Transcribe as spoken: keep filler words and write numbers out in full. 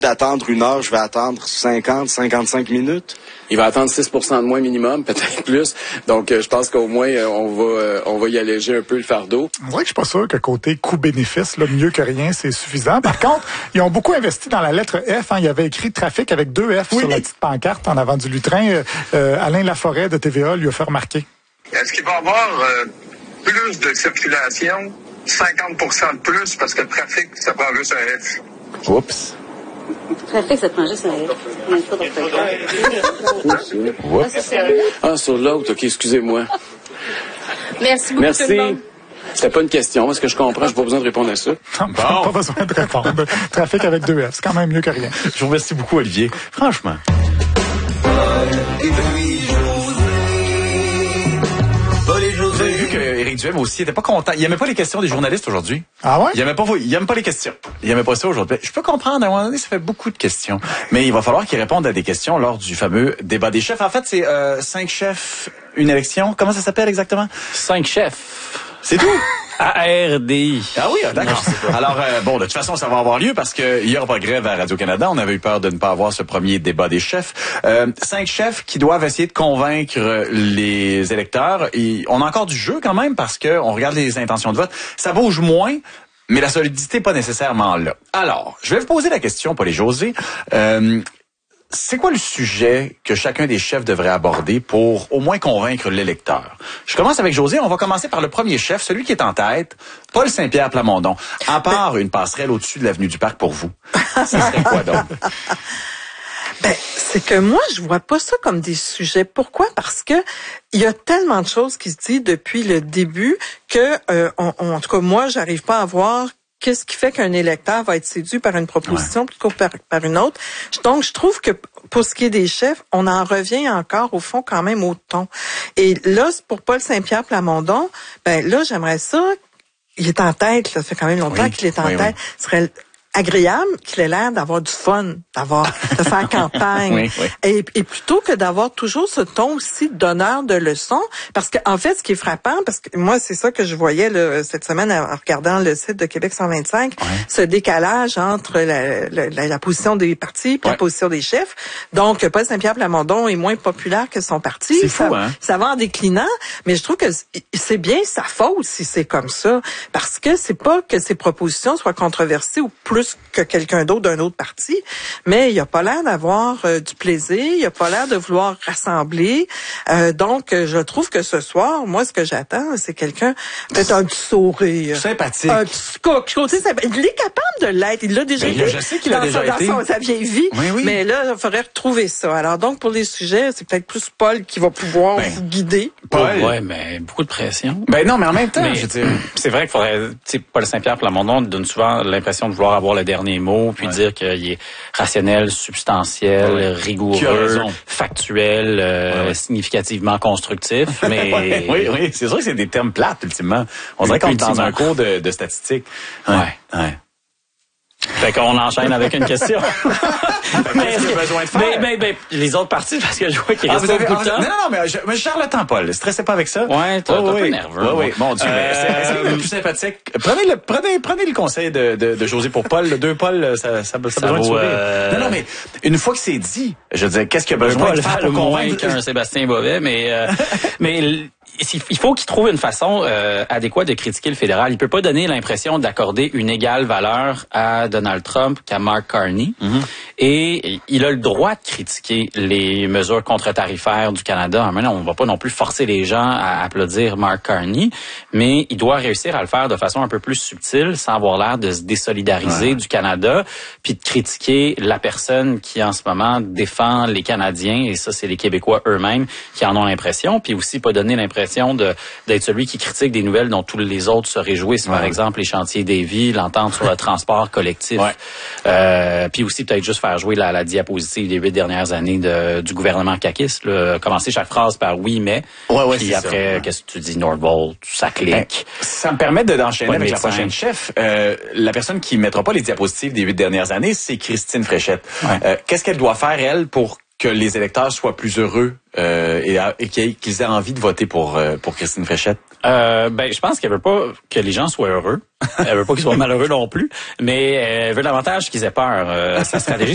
d'attendre une heure, je vais attendre cinquante, cinquante-cinq minutes. Il va attendre six pour cent de moins minimum, peut-être plus. Donc, euh, je pense qu'au moins, euh, on va euh, on va y alléger un peu le fardeau. On dirait que je suis pas sûr que côté coût-bénéfice, là, mieux que rien, c'est suffisant. Par contre, ils ont beaucoup investi dans la lettre F. Hein. Il y avait écrit trafic avec deux F oui. sur la petite pancarte en avant du lutrin. Euh, euh, Alain Laforêt de T V A lui a fait remarquer. Est-ce qu'il va y avoir euh, plus de circulation, cinquante pour cent de plus, parce que le trafic, ça prend juste un F? Oups. Trafic, ça prend juste un F. Oups. Ah, sur l'autre, OK, excusez-moi. Merci beaucoup, Merci. tout le monde. C'était pas une question. Est-ce que je comprends? J'ai pas besoin de répondre à ça. Non, bon. Pas besoin de répondre. Trafic avec deux F, c'est quand même mieux que rien. Je vous remercie beaucoup, Olivier. Franchement. Vous avez vu qu'Éric Duhem aussi était pas content. Il aimait pas les questions des journalistes aujourd'hui. Ah ouais? Il aimait pas, il aime pas les questions. Il aimait pas ça aujourd'hui. Je peux comprendre, à un moment donné, ça fait beaucoup de questions. Mais il va falloir qu'il réponde à des questions lors du fameux débat des chefs. En fait, c'est euh, cinq chefs, une élection. Comment ça s'appelle exactement? Cinq chefs. C'est tout? A R D I. Ah oui, d'accord. Alors, euh, bon, de toute façon, ça va avoir lieu parce que il y aura pas de grève à Radio-Canada. On avait eu peur de ne pas avoir ce premier débat des chefs. Euh, cinq chefs qui doivent essayer de convaincre les électeurs. Et on a encore du jeu quand même parce que on regarde les intentions de vote. Ça bouge moins, mais la solidité pas nécessairement là. Alors, je vais vous poser la question, Paul et José. Euh, C'est quoi le sujet que chacun des chefs devrait aborder pour au moins convaincre l'électeur? Je commence avec José. On va commencer par le premier chef, celui qui est en tête, Paul Saint-Pierre Plamondon. À part une passerelle au-dessus de l'avenue du Parc pour vous, ce serait quoi donc? Ben, c'est que moi, je vois pas ça comme des sujets. Pourquoi? Parce que il y a tellement de choses qui se disent depuis le début que, euh, on, on, en tout cas, moi, j'arrive pas à voir qu'est-ce qui fait qu'un électeur va être séduit par une proposition ouais. plutôt que par, par une autre. Donc, je trouve que pour ce qui est des chefs, on en revient encore, au fond, quand même au ton. Et là, pour Paul Saint-Pierre Plamondon, ben là, j'aimerais ça. Il est en tête, là, ça fait quand même longtemps oui. qu'il est en oui, tête. Oui. Ce serait agréable qu'il ait l'air d'avoir du fun, d'avoir de faire campagne. Oui, oui. Et, et plutôt que d'avoir toujours ce ton aussi donneur de leçons, parce que en fait, ce qui est frappant, parce que moi, c'est ça que je voyais là, cette semaine en regardant le site de Québec cent vingt-cinq, oui. ce décalage entre la, la, la, la position des partis et oui. la position des chefs. Donc, Paul Saint-Pierre Plamondon est moins populaire que son parti. C'est fou, ça, hein? Ça va en déclinant, mais je trouve que c'est bien sa faute si c'est comme ça, parce que c'est pas que ses propositions soient controversées ou plus que quelqu'un d'autre d'un autre parti, mais il a pas l'air d'avoir euh, du plaisir, il a pas l'air de vouloir rassembler. Euh, donc, je trouve que ce soir, moi, ce que j'attends, c'est quelqu'un, peut-être un petit sourire. Sympathique. Un petit côté sympathique. Il est capable de l'être. Il l'a déjà ben, été. Je sais qu'il a déjà sa, été. Dans son, sa vieille vie. Oui, oui. Mais là, il faudrait retrouver ça. Alors, donc, pour les sujets, c'est peut-être plus Paul qui va pouvoir ben, vous guider. Paul. Ouais, mais beaucoup de pression. Ben non, mais en même temps, mais, je veux dire. C'est vrai qu'il faudrait, tu sais, Paul Saint-Pierre Plamondon donne souvent l'impression de vouloir avoir le dernier mot, puis ouais. dire qu'il est rationnel, substantiel, ouais. rigoureux, factuel, euh, ouais. significativement constructif. Mais ouais, oui, oui, c'est sûr que c'est des termes plates, ultimement. On dirait qu'on est dans un cours de, de statistiques. Ouais, ouais. ouais. Fait qu'on enchaîne avec une question. mais qu'est-ce qu'il y a besoin de faire? Mais, mais, mais, les autres parties, parce que je vois qu'il ah, reste avez, beaucoup de temps. Non, non, mais je, mais je gère le temps, Paul. Stressez pas avec ça. Ouais, t'es oh, un oui. peu nerveux. Oui, oui. Mon Dieu, euh, mais c'est le plus sympathique. Prenez le, prenez, prenez le conseil de, de, de José pour Paul. Deux Paul, ça, ça, ça, ça besoin vaut, de sourire. Euh... Non, non, mais une fois que c'est dit, je veux dire, qu'est-ce qu'il y a besoin Paul de faire pour pour moins qu'un Sébastien Bovet, mais, euh, mais, il faut qu'il trouve une façon euh, adéquate de critiquer le fédéral. Il peut pas donner l'impression d'accorder une égale valeur à Donald Trump qu'à Mark Carney. Mm-hmm. Et il a le droit de critiquer les mesures contre-tarifaires du Canada. Maintenant, on va pas non plus forcer les gens à applaudir Mark Carney, mais il doit réussir à le faire de façon un peu plus subtile, sans avoir l'air de se désolidariser ouais. du Canada, puis de critiquer la personne qui, en ce moment, défend les Canadiens, et ça, c'est les Québécois eux-mêmes qui en ont l'impression, puis aussi pas donner l'impression de d'être celui qui critique des nouvelles dont tous les autres se réjouissent. Ouais. Par exemple, les chantiers des vies, l'entente sur le transport collectif. Ouais. Euh, puis aussi, peut-être juste faire jouer la, la diapositive des huit dernières années de, du gouvernement caquiste. Là. Commencer chaque phrase par « oui, mais ouais, ». Ouais, puis après, qu'est-ce que tu dis, Nordvolt, ça clique. Ben, ça me permet de, d'enchaîner avec médecin. La prochaine chef. Euh, la personne qui ne mettra pas les diapositives des huit dernières années, c'est Christine Fréchette. Ouais. Euh, qu'est-ce qu'elle doit faire, elle, pour que les électeurs soient plus heureux euh, et, et qu'ils aient envie de voter pour euh, pour Christine Fréchette? Euh, ben, je pense qu'elle veut pas que les gens soient heureux. Elle veut pas qu'ils soient malheureux non plus, mais elle veut davantage qu'ils aient peur. Euh, sa stratégie,